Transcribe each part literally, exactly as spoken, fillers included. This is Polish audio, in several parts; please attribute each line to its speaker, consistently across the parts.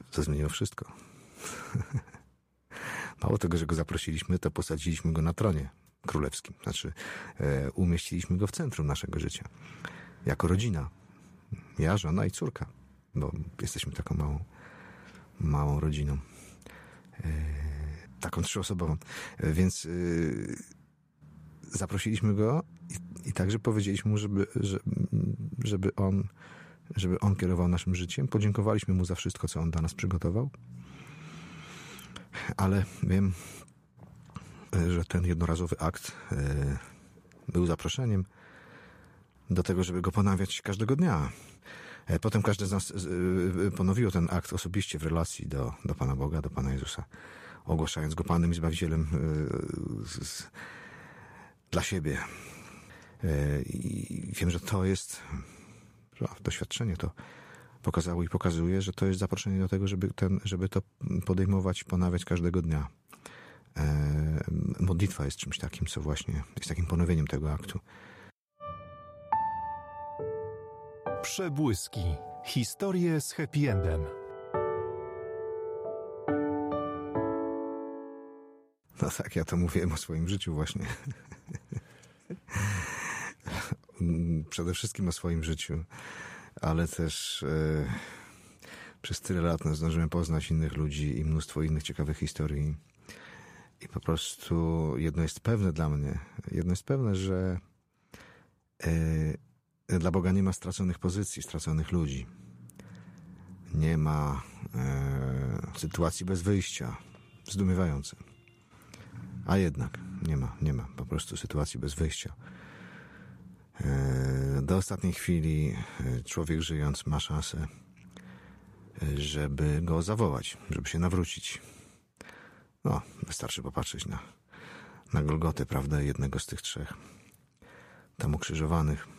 Speaker 1: To zmieniło wszystko. Mało tego, że go zaprosiliśmy, to posadziliśmy go na tronie królewskim. Znaczy, e, umieściliśmy go w centrum naszego życia. Jako rodzina. Ja, żona i córka. Bo jesteśmy taką małą, małą rodziną. E, taką trzyosobową. E, więc e, zaprosiliśmy go i, i także powiedzieliśmy mu, żeby, że, żeby on żeby on kierował naszym życiem. Podziękowaliśmy mu za wszystko, co on dla nas przygotował. Ale wiem, że ten jednorazowy akt e, był zaproszeniem do tego, żeby go ponawiać każdego dnia. E, potem każdy z nas e, ponowiło ten akt osobiście w relacji do, do Pana Boga, do Pana Jezusa, ogłaszając go Panem i Zbawicielem e, z, z, dla siebie. E, I wiem, że to jest doświadczenie, to pokazało i pokazuje, że to jest zaproszenie do tego, żeby, ten, żeby to podejmować, ponawiać każdego dnia. E, modlitwa jest czymś takim, co właśnie jest takim ponowieniem tego aktu.
Speaker 2: Przebłyski. Historie z happy endem.
Speaker 1: No tak, ja to mówiłem o swoim życiu właśnie. Przede wszystkim o swoim życiu, ale też e, przez tyle lat no, zdążyłem poznać innych ludzi i mnóstwo innych ciekawych historii. I po prostu jedno jest pewne dla mnie. Jedno jest pewne, że e, dla Boga nie ma straconych pozycji, straconych ludzi. Nie ma e, sytuacji bez wyjścia. Zdumiewające. A jednak nie ma, nie ma po prostu sytuacji bez wyjścia. Do ostatniej chwili człowiek żyjąc ma szansę, żeby go zawołać, żeby się nawrócić. No, wystarczy popatrzeć na, na Golgotę, prawda, jednego z tych trzech tam ukrzyżowanych.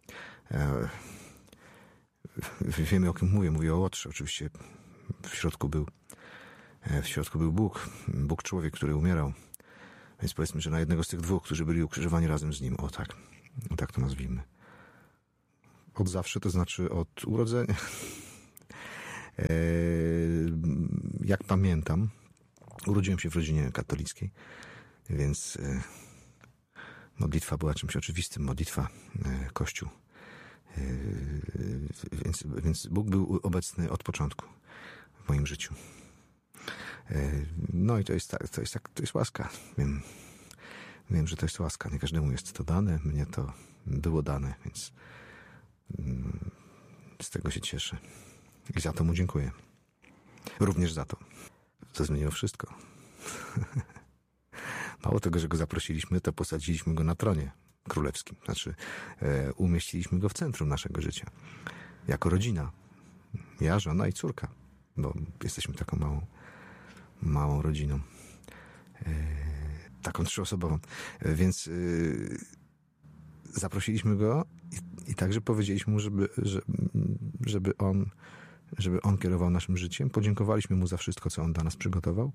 Speaker 1: Wiemy, o kim mówię, mówię o Łotrze. Oczywiście w środku był w środku był Bóg, Bóg człowiek, który umierał. Więc powiedzmy, że na jednego z tych dwóch, którzy byli ukrzyżowani razem z nim, o tak, o tak to nazwijmy. Od zawsze, to znaczy od urodzenia. E, jak pamiętam, urodziłem się w rodzinie katolickiej, więc e, modlitwa była czymś oczywistym, modlitwa, e, Kościół. E, więc, więc Bóg był obecny od początku w moim życiu. E, no i to jest, to jest, to jest łaska. Wiem, wiem, że to jest łaska. Nie każdemu jest to dane. Mnie to było dane, więc z tego się cieszę. I za to mu dziękuję. Również za to. To zmieniło wszystko. Mało tego, że go zaprosiliśmy, to posadziliśmy go na tronie królewskim. Znaczy, e, umieściliśmy go w centrum naszego życia. Jako rodzina. Ja, żona i córka. Bo jesteśmy taką małą, małą rodziną. E, taką trzyosobową. E, więc e, zaprosiliśmy go i, i także powiedzieliśmy mu, żeby, że, żeby on żeby on kierował naszym życiem. Podziękowaliśmy mu za wszystko, co on dla nas przygotował.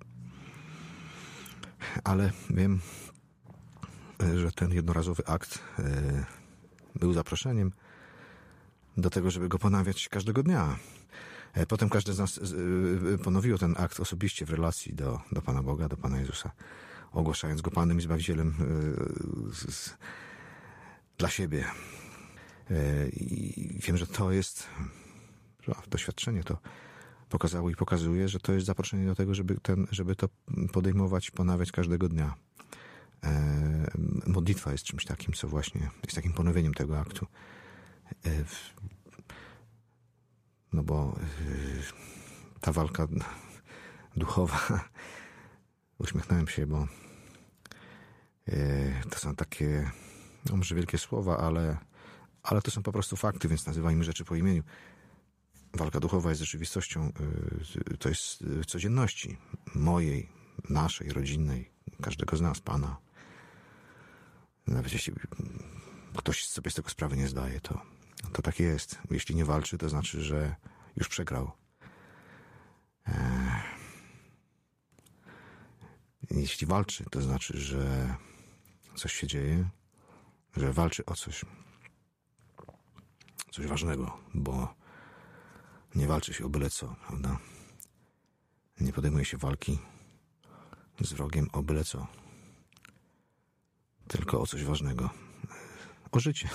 Speaker 1: Ale wiem, że ten jednorazowy akt e, był zaproszeniem do tego, żeby go ponawiać każdego dnia. E, potem każdy z nas e, ponowiło ten akt osobiście w relacji do, do Pana Boga, do Pana Jezusa, ogłaszając go Panem i Zbawicielem e, z, z, dla siebie. E, I wiem, że to jest doświadczenie, to pokazało i pokazuje, że to jest zaproszenie do tego, żeby, ten, żeby to podejmować, ponawiać każdego dnia. E, modlitwa jest czymś takim, co właśnie jest takim ponowieniem tego aktu. E, no bo e, ta walka duchowa, uśmiechnąłem się, bo e, to są takie, no może wielkie słowa, ale, ale to są po prostu fakty, więc nazywajmy rzeczy po imieniu. Walka duchowa jest rzeczywistością, to jest codzienności mojej, naszej, rodzinnej, każdego z nas, Pana. Nawet jeśli ktoś sobie z tego sprawy nie zdaje, to, to tak jest. Jeśli nie walczy, to znaczy, że już przegrał. Jeśli walczy, to znaczy, że coś się dzieje, że walczy o coś, coś ważnego, bo nie walczy się o byle co, prawda? Nie podejmuje się walki z wrogiem o byle co. Tylko o coś ważnego. O życie.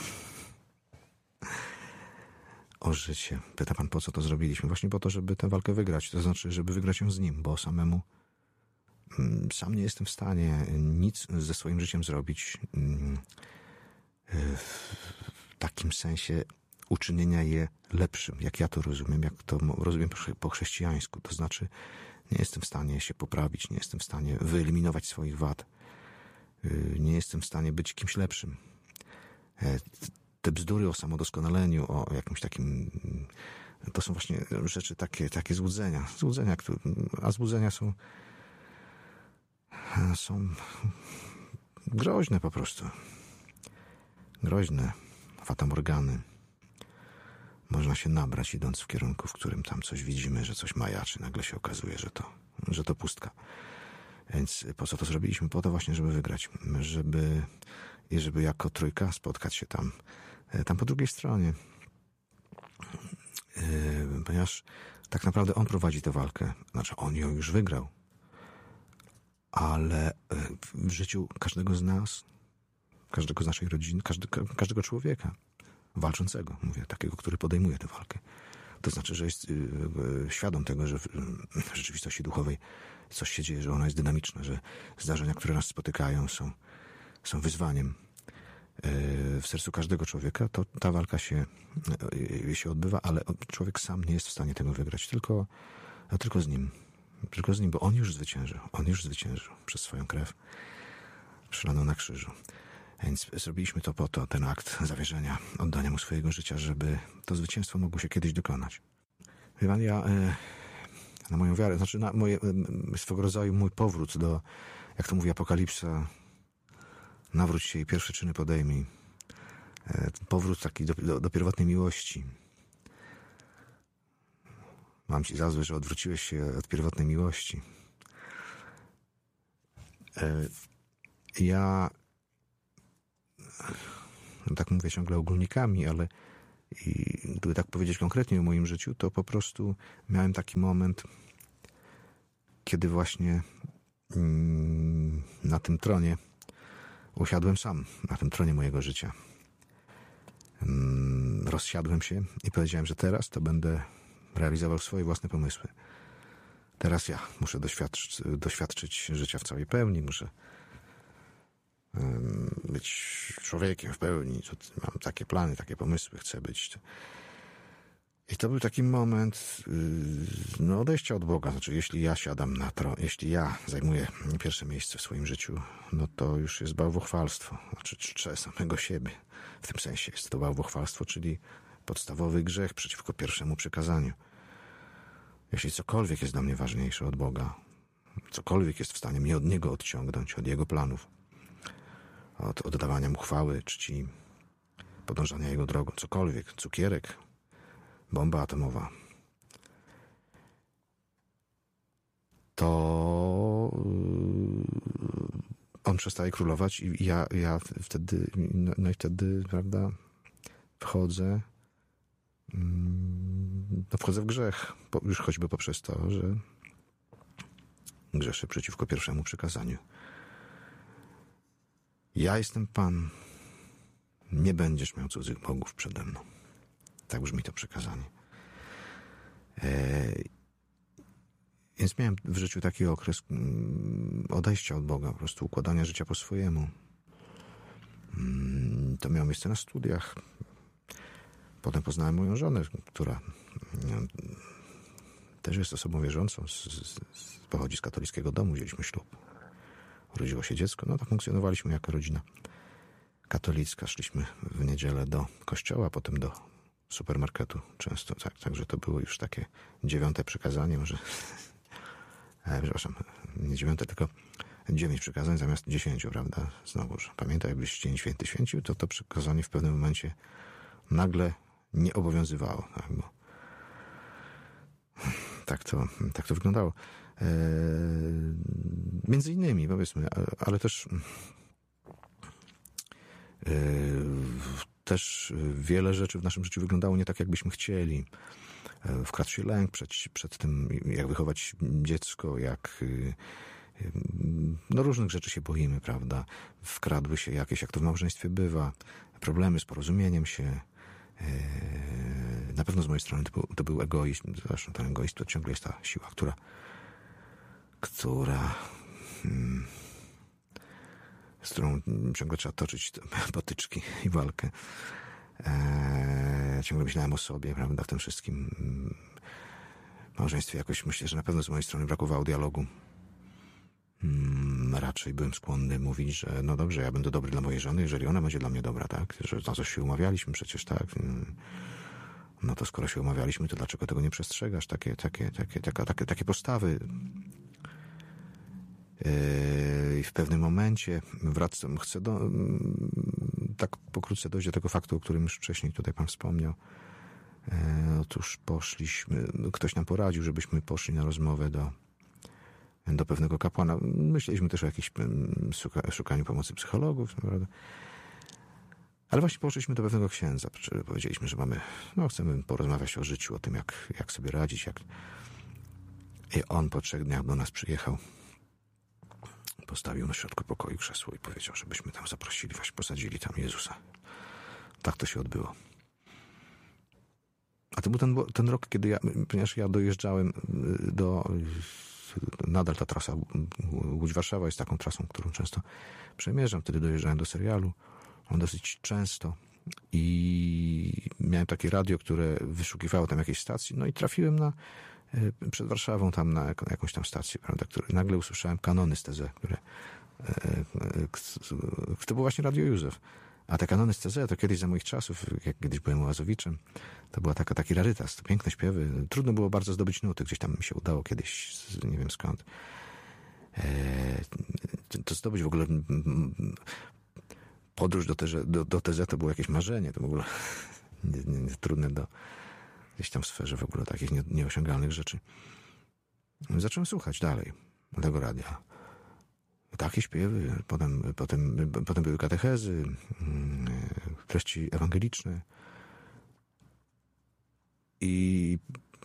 Speaker 1: O życie. Pyta pan, po co to zrobiliśmy? Właśnie po to, żeby tę walkę wygrać. To znaczy, żeby wygrać ją z nim, bo samemu sam nie jestem w stanie nic ze swoim życiem zrobić w takim sensie uczynienia je lepszym, jak ja to rozumiem, jak to rozumiem po chrześcijańsku. To znaczy, nie jestem w stanie się poprawić, nie jestem w stanie wyeliminować swoich wad. Nie jestem w stanie być kimś lepszym. Te bzdury o samodoskonaleniu, o jakimś takim... To są właśnie rzeczy, takie, takie złudzenia. Złudzenia, które, a złudzenia są są groźne po prostu. Groźne. Fatamorgany. Można się nabrać, idąc w kierunku, w którym tam coś widzimy, że coś majaczy. Nagle się okazuje, że to, że to pustka. Więc po co to zrobiliśmy? Po to właśnie, żeby wygrać. Żeby, i żeby jako trójka spotkać się tam, tam po drugiej stronie. Yy, ponieważ tak naprawdę on prowadzi tę walkę. Znaczy, on ją już wygrał. Ale w życiu każdego z nas, każdego z naszej rodziny, każdy, każdego człowieka walczącego, mówię, takiego, który podejmuje tę walkę. To znaczy, że jest świadom tego, że w rzeczywistości duchowej coś się dzieje, że ona jest dynamiczna, że zdarzenia, które nas spotykają, są, są wyzwaniem. W sercu każdego człowieka to ta walka się, się odbywa, ale człowiek sam nie jest w stanie tego wygrać, tylko, tylko z nim. Tylko z nim, bo on już zwyciężył. On już zwyciężył przez swoją krew przelaną na krzyżu. Więc zrobiliśmy to po to, ten akt zawierzenia, oddania mu swojego życia, żeby to zwycięstwo mogło się kiedyś dokonać. Wie pan, ja e, na moją wiarę, znaczy na moje, e, swego rodzaju mój powrót do, jak to mówi Apokalipsa, nawróć się i pierwsze czyny podejmij. E, powrót taki do, do, do pierwotnej miłości. Mam ci za złe, że odwróciłeś się od pierwotnej miłości. E, ja no tak mówię ciągle ogólnikami, ale i gdyby tak powiedzieć konkretnie o moim życiu, to po prostu miałem taki moment, kiedy właśnie mm, na tym tronie usiadłem sam, na tym tronie mojego życia. Mm, rozsiadłem się i powiedziałem, że teraz to będę realizował swoje własne pomysły. Teraz ja muszę doświadczyć, doświadczyć życia w całej pełni, muszę być człowiekiem w pełni. Mam takie plany, takie pomysły, chcę być. I to był taki moment no, odejścia od Boga. Znaczy, jeśli ja siadam na tron, jeśli ja zajmuję pierwsze miejsce w swoim życiu, no to już jest bałwochwalstwo. Znaczy, czczę samego siebie. W tym sensie jest to bałwochwalstwo, czyli podstawowy grzech przeciwko pierwszemu przykazaniu. Jeśli cokolwiek jest dla mnie ważniejsze od Boga, cokolwiek jest w stanie mnie od Niego odciągnąć, od Jego planów, od oddawania mu chwały, czci, podążania Jego drogą, cokolwiek, cukierek, bomba atomowa, to on przestaje królować i ja, ja wtedy, no, no i wtedy, prawda, wchodzę, no wchodzę w grzech, już choćby poprzez to, że grzeszę przeciwko pierwszemu przykazaniu. Ja jestem Pan, nie będziesz miał cudzych bogów przede mną. Tak brzmi to przykazanie. Eee, więc miałem w życiu taki okres odejścia od Boga, po prostu układania życia po swojemu. To miało miejsce na studiach. Potem poznałem moją żonę, która no, też jest osobą wierzącą, z, z, pochodzi z katolickiego domu, wzięliśmy ślub. Urodziło się dziecko, no tak funkcjonowaliśmy jako rodzina katolicka. Szliśmy w niedzielę do kościoła, potem do supermarketu często, tak, także to było już takie dziewiąte przykazanie, może, e, przepraszam, nie dziewiąte, tylko dziewięć przykazań zamiast dziesięciu, prawda? Znowuż, pamiętaj, jakbyś Dzień Święty święcił, to to przykazanie w pewnym momencie nagle nie obowiązywało, tak, bo tak to, tak to wyglądało. E, między innymi, powiedzmy, ale też e, też wiele rzeczy w naszym życiu wyglądało nie tak, jakbyśmy chcieli. Wkradł się lęk przed, przed tym, jak wychować dziecko, jak... No różnych rzeczy się boimy, prawda? Wkradły się jakieś, jak to w małżeństwie bywa, problemy z porozumieniem się. Na pewno z mojej strony to był, to był egoizm. Zresztą ten egoizm to ciągle jest ta siła, która która hmm, z którą ciągle trzeba toczyć potyczki i walkę. Eee, ciągle myślałem o sobie, prawda, w tym wszystkim. W małżeństwie jakoś myślę, że na pewno z mojej strony brakowało dialogu. Hmm, raczej byłem skłonny mówić, że no dobrze, ja będę dobry dla mojej żony, jeżeli ona będzie dla mnie dobra, tak? Że na coś się umawialiśmy przecież, tak? No to skoro się umawialiśmy, to dlaczego tego nie przestrzegasz? Takie, takie, takie, taka, takie, takie postawy. I w pewnym momencie wracam, chcę do, tak pokrótce dojść do tego faktu, o którym już wcześniej tutaj pan wspomniał. Otóż poszliśmy, ktoś nam poradził, żebyśmy poszli na rozmowę do, do pewnego kapłana. Myśleliśmy też o jakimś szukaniu pomocy psychologów, naprawdę. Ale właśnie poszliśmy do pewnego księdza. Powiedzieliśmy, że mamy, no chcemy porozmawiać o życiu, o tym, jak, jak sobie radzić. Jak... I on po trzech dniach do nas przyjechał. Postawił na środku pokoju krzesło i powiedział, żebyśmy tam zaprosili, właśnie posadzili tam Jezusa. Tak to się odbyło. A to był ten, ten rok, kiedy ja, ponieważ ja dojeżdżałem do... Nadal ta trasa Łódź-Warszawa jest taką trasą, którą często przemierzam. Wtedy dojeżdżałem do serialu. On dosyć często. I miałem takie radio, które wyszukiwało tam jakiejś stacji. No i trafiłem na przed Warszawą tam na jakąś tam stację, prawda, który nagle usłyszałem kanony z T Z, które to było właśnie Radio Józef. A te kanony z T Z to kiedyś za moich czasów, jak kiedyś byłem Łazowiczem, to była taka, taki rarytas, to piękne śpiewy. Trudno było bardzo zdobyć nuty, gdzieś tam mi się udało kiedyś, nie wiem skąd. To zdobyć w ogóle podróż do, do, do T Z to było jakieś marzenie, to w ogóle nie, nie, nie, trudne do gdzieś tam w sferze w ogóle takich nie, nieosiągalnych rzeczy. Zacząłem słuchać dalej tego radia. Takie śpiewy, potem, potem, potem były katechezy, treści ewangeliczne. I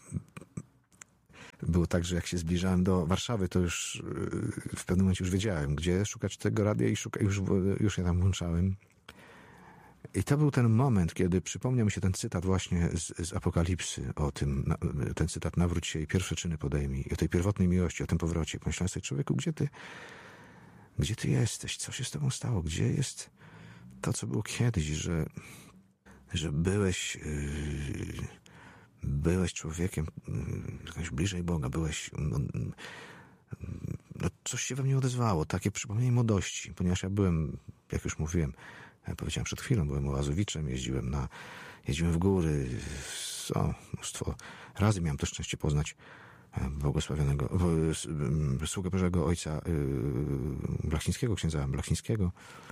Speaker 1: było tak, że jak się zbliżałem do Warszawy, to już w pewnym momencie już wiedziałem, gdzie szukać tego radia i szuka, już, już je tam włączałem. I to był ten moment, kiedy przypomniał mi się ten cytat właśnie z, z Apokalipsy o tym, ten cytat nawróć się i pierwsze czyny podejmij, o tej pierwotnej miłości, o tym powrocie. Pomyślałem sobie, człowieku, gdzie ty, gdzie ty jesteś? Co się z tobą stało? Gdzie jest to, co było kiedyś, że, że byłeś, yy, byłeś człowiekiem jakoś bliżej Boga, byłeś, no, no, coś się we mnie odezwało, takie przypomnienie młodości, ponieważ ja byłem, jak już mówiłem, ja powiedziałem przed chwilą, byłem Łazowiczem, jeździłem na, jeździłem w góry, o, mnóstwo razy miałem to szczęście poznać błogosławionego, sługę Bożego Ojca Blachnickiego, księdza Blachnickiego.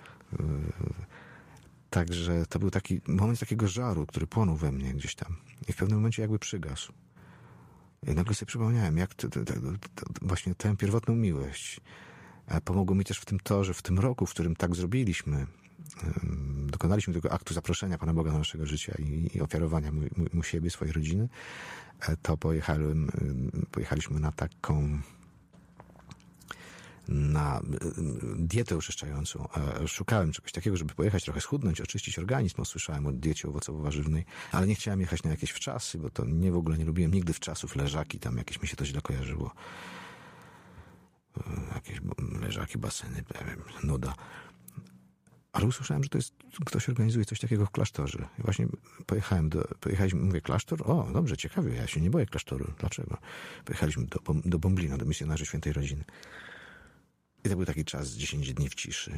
Speaker 1: Także to był taki moment takiego żaru, który płonął we mnie gdzieś tam i w pewnym momencie jakby przygasł. I nagle sobie przypomniałem, jak to, to, to, to właśnie tę pierwotną miłość. Pomogło mi też w tym to, że w tym roku, w którym tak zrobiliśmy, dokonaliśmy tego aktu zaproszenia Pana Boga do naszego życia i, i ofiarowania mu, mu, mu siebie, swojej rodziny, to pojechałem, pojechaliśmy na taką na dietę oczyszczającą. Szukałem czegoś takiego, żeby pojechać trochę schudnąć, oczyścić organizm. Słyszałem o diecie owocowo-warzywnej, ale nie chciałem jechać na jakieś wczasy, bo to nie w ogóle nie lubiłem nigdy wczasów, leżaki, tam jakieś mi się to źle kojarzyło. Jakieś leżaki, baseny, nuda. Ale usłyszałem, że to jest, ktoś organizuje coś takiego w klasztorze. I właśnie pojechałem do, pojechaliśmy, mówię, klasztor? O, dobrze, ciekawie, ja się nie boję klasztoru. Dlaczego? Pojechaliśmy do, do Bąblina, do misjonarzy Świętej Rodziny. I to był taki czas, dziesięć dni w ciszy.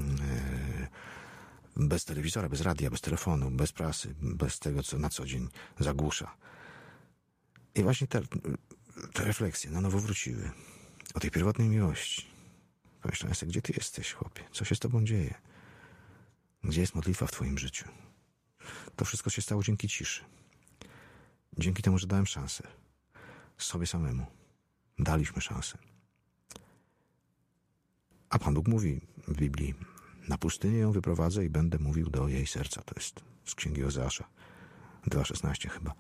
Speaker 1: Bez telewizora, bez radia, bez telefonu, bez prasy, bez tego, co na co dzień zagłusza. I właśnie te, te refleksje na nowo wróciły. O tej pierwotnej miłości. Pomyślałem sobie, gdzie ty jesteś, chłopie? Co się z tobą dzieje? Gdzie jest modlitwa w twoim życiu? To wszystko się stało dzięki ciszy. Dzięki temu, że dałem szansę. Sobie samemu. Daliśmy szansę. A Pan Bóg mówi w Biblii, Na pustynię ją wyprowadzę i będę mówił do jej serca. To jest z księgi Ozeasza dwa szesnaście chyba.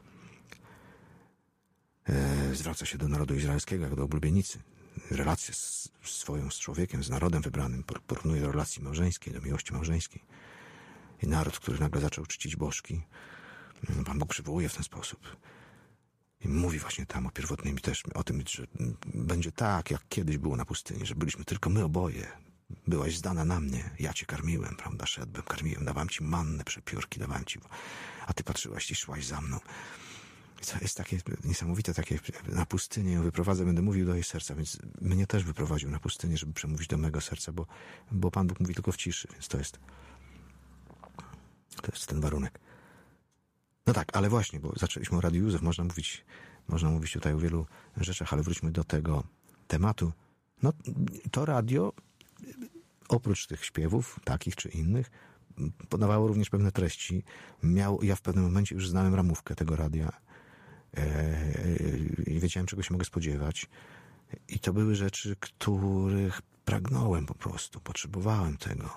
Speaker 1: E, zwraca się do narodu izraelskiego jak do oblubienicy. Relację z, swoją z człowiekiem, z narodem wybranym porównuje do relacji małżeńskiej, do miłości małżeńskiej. I naród, który nagle zaczął czcić bożki, Pan Bóg przywołuje w ten sposób. I mówi właśnie tam o pierwotnym też o tym, że będzie tak, jak kiedyś było na pustyni, że byliśmy tylko my oboje. Byłaś zdana na mnie, ja cię karmiłem, prawda, szedłem, karmiłem, dawałem ci mannę, przepiórki, dawałem ci, a ty patrzyłaś i szłaś za mną. I to jest takie niesamowite, takie na pustynię ją wyprowadzę, będę mówił do jej serca, więc mnie też wyprowadził na pustynię, żeby przemówić do mego serca, bo, bo Pan Bóg mówi tylko w ciszy, więc to jest to jest ten warunek. No tak, ale właśnie, bo zaczęliśmy o Radiu Józef, można mówić, można mówić tutaj o wielu rzeczach, ale wróćmy do tego tematu. No, to radio, oprócz tych śpiewów, takich czy innych, podawało również pewne treści. Miał, ja w pewnym momencie już znałem ramówkę tego radia i wiedziałem, czego się mogę spodziewać. I to były rzeczy, których pragnąłem po prostu, potrzebowałem tego.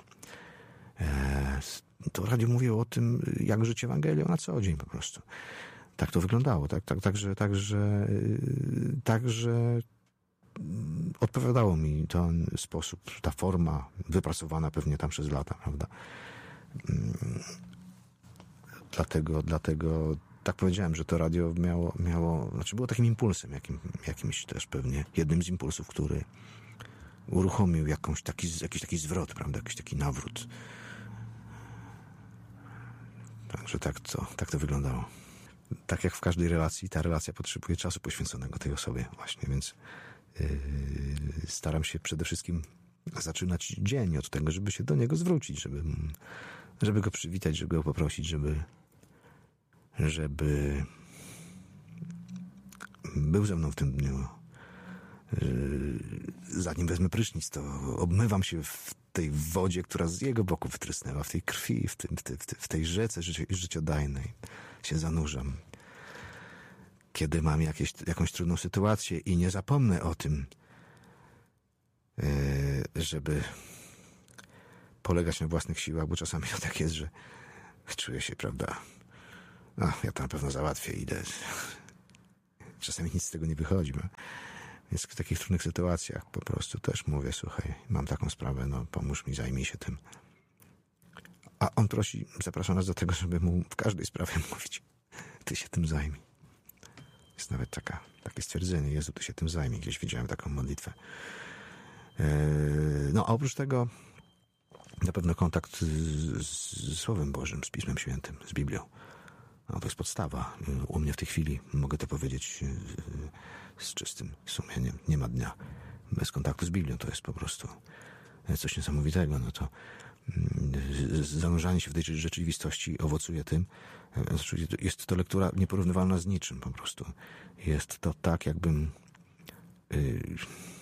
Speaker 1: To radio mówiło o tym, jak żyć Ewangelią na co dzień po prostu. Tak to wyglądało. Tak, tak, także, także, także odpowiadało mi ten sposób, ta forma wypracowana pewnie tam przez lata, prawda? Dlatego, dlatego tak powiedziałem, że to radio miało, miało znaczy było takim impulsem, jakim, jakimś też pewnie, jednym z impulsów, który uruchomił jakąś taki, jakiś taki zwrot, prawda? Jakiś taki nawrót. Także tak to, tak to wyglądało. Tak jak w każdej relacji, ta relacja potrzebuje czasu poświęconego tej osobie właśnie, więc yy, staram się przede wszystkim zaczynać dzień od tego, żeby się do niego zwrócić, żeby, żeby go przywitać, żeby go poprosić, żeby żeby był ze mną w tym dniu. Zanim wezmę prysznic, to obmywam się w tej wodzie, która z jego boku wytrysnęła, w tej krwi, w, tym, w, tej, w tej rzece ży, życiodajnej się zanurzam. Kiedy mam jakieś, jakąś trudną sytuację i nie zapomnę o tym, żeby polegać na własnych siłach, bo czasami to tak jest, że czuję się, prawda, no, ja to na pewno załatwię, idę. Czasami nic z tego nie wychodzi. No. Więc w takich trudnych sytuacjach po prostu też mówię, słuchaj, mam taką sprawę, no pomóż mi, zajmij się tym. A on prosi, zaprasza nas do tego, żeby mu w każdej sprawie mówić, ty się tym zajmij. Jest nawet taka, takie stwierdzenie, Jezu, ty się tym zajmij. Gdzieś widziałem taką modlitwę. Eee, no a oprócz tego na pewno kontakt z, z Słowem Bożym, z Pismem Świętym, z Biblią. No, to jest podstawa. U mnie w tej chwili, mogę to powiedzieć z czystym sumieniem, nie ma dnia bez kontaktu z Biblią. To jest po prostu coś niesamowitego. No to zanurzanie się w tej rzeczywistości owocuje tym. Jest to lektura nieporównywalna z niczym po prostu. Jest to tak, jakbym yy,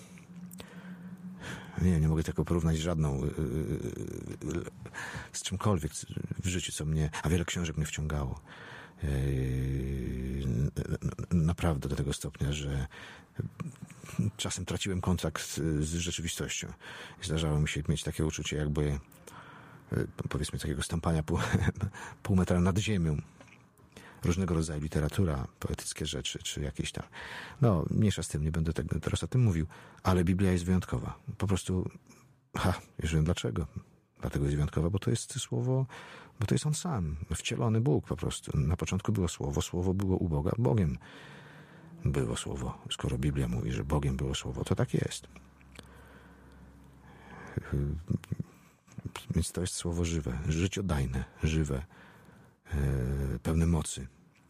Speaker 1: nie, nie mogę tego porównać z żadną yy, z czymkolwiek w życiu, co mnie, a wiele książek mnie wciągało. Yy, naprawdę do tego stopnia, że czasem traciłem kontakt z rzeczywistością. Zdarzało mi się mieć takie uczucie, jakby powiedzmy takiego stąpania pół, pół metra nad ziemią. Różnego rodzaju literatura, poetyckie rzeczy, czy jakieś tam. No, mniejsza z tym, nie będę tego teraz o tym mówił, ale Biblia jest wyjątkowa. Po prostu, ha, już wiem dlaczego. Dlatego jest wyjątkowa, bo to jest słowo, bo to jest on sam, wcielony Bóg po prostu. Na początku było słowo, słowo było u Boga, Bogiem było słowo. Skoro Biblia mówi, że Bogiem było słowo, to tak jest. Więc to jest słowo żywe, życiodajne, żywe, pełne mocy.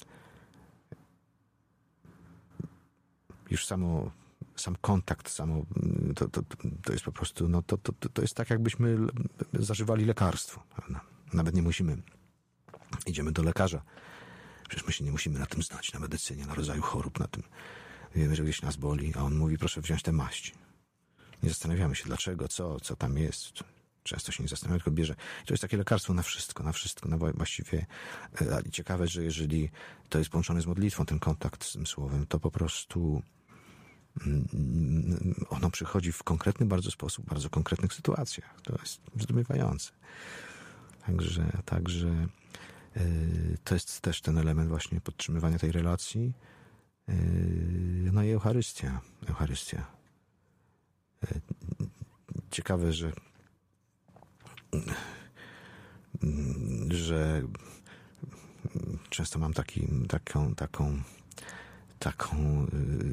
Speaker 1: Już samo, sam kontakt, samo, to, to, to jest po prostu, no to, to, to jest tak, jakbyśmy zażywali lekarstwo. Prawda? Nawet nie musimy, idziemy do lekarza. Przecież my się nie musimy na tym znać, na medycynie, na rodzaju chorób, na tym. Wiemy, że gdzieś nas boli, a on mówi, proszę wziąć tę maść. Nie zastanawiamy się, dlaczego, co, co tam jest. Często się nie zastanawiamy, tylko bierze. To jest takie lekarstwo na wszystko, na wszystko. No właściwie ciekawe, że jeżeli to jest połączone z modlitwą, ten kontakt z tym słowem, to po prostu ono przychodzi w konkretny bardzo sposób, w bardzo konkretnych sytuacjach. To jest zdumiewające. Także, także to jest też ten element właśnie podtrzymywania tej relacji. No i Eucharystia. Eucharystia. Ciekawe, że że często mam taki, taką, taką, taką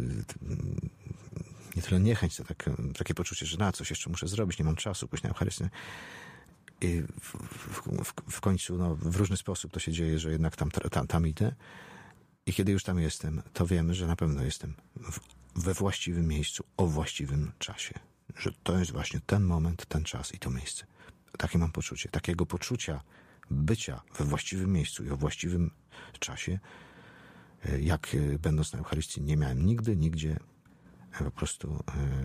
Speaker 1: nie tyle niechęć, to takie, takie poczucie, że na coś jeszcze muszę zrobić, nie mam czasu, pójść na Eucharystię. I w, w, w końcu no, w różny sposób to się dzieje, że jednak tam, tam, tam idę. I kiedy już tam jestem, to wiemy, że na pewno jestem w, we właściwym miejscu, o właściwym czasie. Że to jest właśnie ten moment, ten czas i to miejsce. Takie mam poczucie. Takiego poczucia bycia we właściwym miejscu i o właściwym czasie, jak będąc na Eucharystii, nie miałem nigdy, nigdzie. Po prostu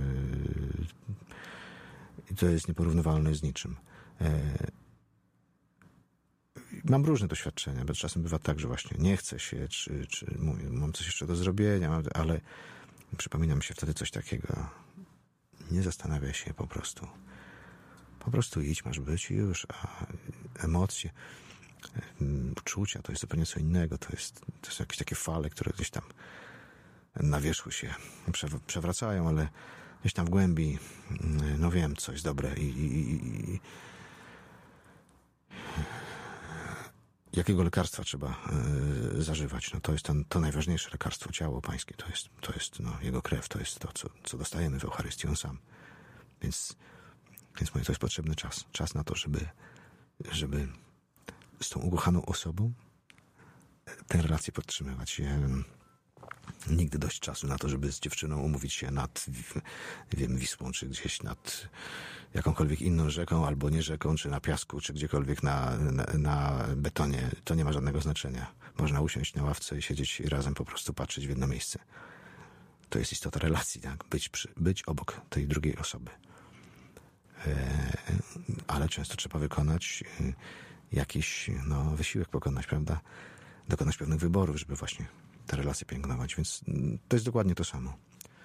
Speaker 1: yy, to jest nieporównywalne z niczym. Yy, mam różne doświadczenia, bo czasem bywa tak, że właśnie nie chcę się, czy, czy mówię, mam coś jeszcze do zrobienia, ale przypomina mi się wtedy coś takiego. Nie zastanawiaj się po prostu. Po prostu idź, masz być i już. A emocje, uczucia to jest zupełnie co innego. To, jest, to są jakieś takie fale, które gdzieś tam na wierzchu się przewracają, ale gdzieś tam w głębi, no wiem, co jest dobre i, i, i jakiego lekarstwa trzeba y, zażywać. No to jest ten, to najważniejsze lekarstwo, ciało pańskie. To jest, to jest no, jego krew, to jest to, co, co dostajemy w Eucharystii, on sam. Więc, więc mówię, to jest potrzebny czas. Czas na to, żeby, żeby z tą ukochaną osobą tę relację podtrzymywać. Nigdy dość czasu na to, żeby z dziewczyną umówić się nad, wiem, Wisłą, czy gdzieś nad jakąkolwiek inną rzeką, albo nie rzeką, czy na piasku, czy gdziekolwiek na, na, na betonie. To nie ma żadnego znaczenia. Można usiąść na ławce i siedzieć i razem po prostu patrzeć w jedno miejsce. To jest istota relacji, tak? Być, przy, być obok tej drugiej osoby. E, ale często trzeba wykonać jakiś no, wysiłek pokonać, prawda? Dokonać pewnych wyborów, żeby właśnie te relacje pielęgnować, więc to jest dokładnie to samo.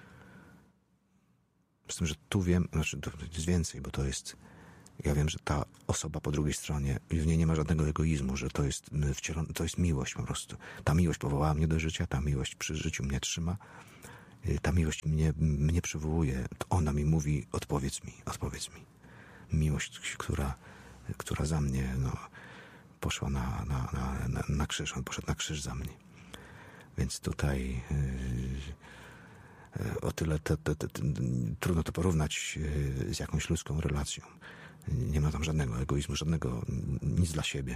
Speaker 1: Z tym, że tu wiem, znaczy to jest więcej, bo to jest, ja wiem, że ta osoba po drugiej stronie, w niej nie ma żadnego egoizmu, że to jest wcielone, to jest miłość po prostu. Ta miłość powołała mnie do życia, ta miłość przy życiu mnie trzyma, ta miłość mnie, mnie przywołuje, ona mi mówi, odpowiedz mi, odpowiedz mi. Miłość, która, która za mnie, no, poszła na, na, na, na, na krzyż, on poszedł na krzyż za mnie. Więc tutaj yy, o tyle te, te, te, te, trudno to porównać yy, z jakąś ludzką relacją. Nie ma tam żadnego egoizmu, żadnego, nic dla siebie.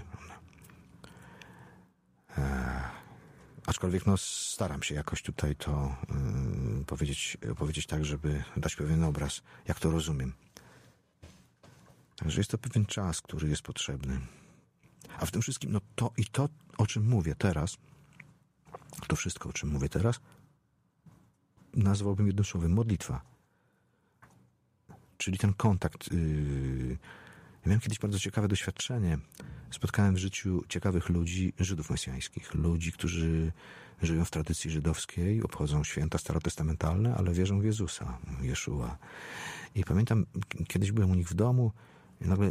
Speaker 1: E, aczkolwiek no, staram się jakoś tutaj to yy, powiedzieć, powiedzieć tak, żeby dać pewien obraz, jak to rozumiem. Także jest to pewien czas, który jest potrzebny. A w tym wszystkim, no to i to, o czym mówię teraz, to wszystko, o czym mówię teraz, nazwałbym jednym słowem modlitwa. Czyli ten kontakt. Yy... Ja miałem kiedyś bardzo ciekawe doświadczenie. Spotkałem w życiu ciekawych ludzi, Żydów mesjańskich. Ludzi, którzy żyją w tradycji żydowskiej, obchodzą święta starotestamentalne, ale wierzą w Jezusa, Jeszua. I pamiętam, kiedyś byłem u nich w domu i nagle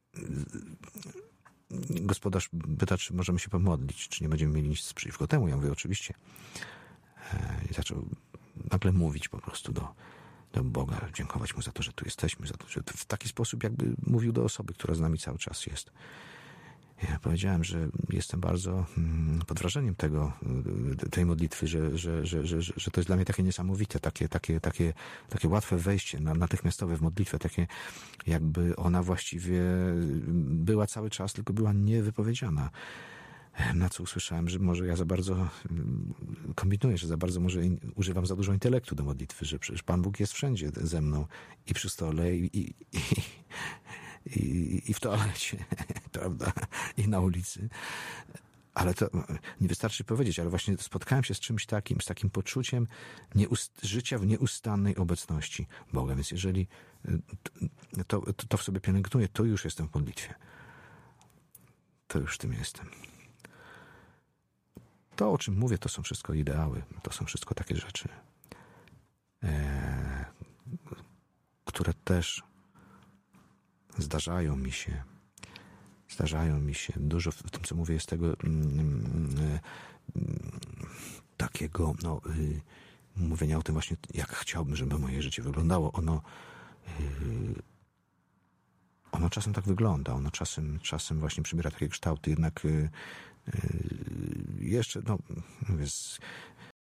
Speaker 1: gospodarz pyta, czy możemy się pomodlić, czy nie będziemy mieli nic przeciwko temu. Ja mówię, oczywiście. I zaczął nagle mówić po prostu do, do Boga, dziękować Mu za to, że tu jesteśmy, za to, że w taki sposób jakby mówił do osoby, która z nami cały czas jest. Ja powiedziałem, że jestem bardzo pod wrażeniem tego, tej modlitwy, że, że, że, że, że to jest dla mnie takie niesamowite, takie, takie, takie, takie łatwe wejście, natychmiastowe w modlitwę, takie jakby ona właściwie była cały czas, tylko była niewypowiedziana. Na co usłyszałem, że może ja za bardzo kombinuję, że za bardzo może używam za dużo intelektu do modlitwy, że przecież Pan Bóg jest wszędzie ze mną i przy stole i, i, i I, i w toalecie, prawda, i na ulicy. Ale to nie wystarczy powiedzieć, ale właśnie spotkałem się z czymś takim, z takim poczuciem nieust- życia w nieustannej obecności Boga. Więc jeżeli to, to, to w sobie pielęgnuję, to już jestem w modlitwie. To już w tym jestem. To, o czym mówię, to są wszystko ideały. To są wszystko takie rzeczy, które też zdarzają mi się. Zdarzają mi się. Dużo w tym, co mówię, jest tego mm, y, takiego, no, y, mówienia o tym właśnie, jak chciałbym, żeby moje życie wyglądało. Ono y, ono czasem tak wygląda. Ono czasem, czasem właśnie przybiera takie kształty. Jednak y, y, jeszcze, no, mówię, z,